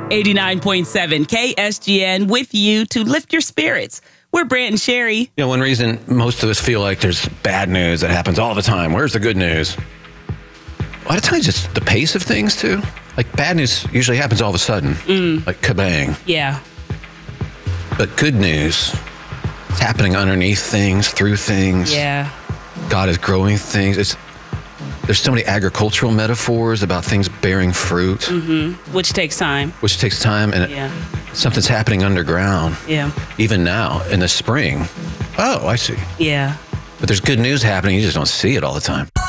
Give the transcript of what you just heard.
89.7 KSGN with you to lift your spirits. We're Brant and Sherry. You know, one reason most of us feel like there's bad news that happens all the time. Where's the good news? A lot of times it's the pace of things, too. Like, bad news usually happens all of a sudden. Like, kabang. Yeah. But good news, it's happening underneath things, through things. Yeah. God is growing things. There's so many agricultural metaphors about things bearing fruit. Which takes time. Which takes time, and something's happening underground. Yeah. Even now, in the spring. Oh, I see. Yeah. But there's good news happening. You just don't see it all the time.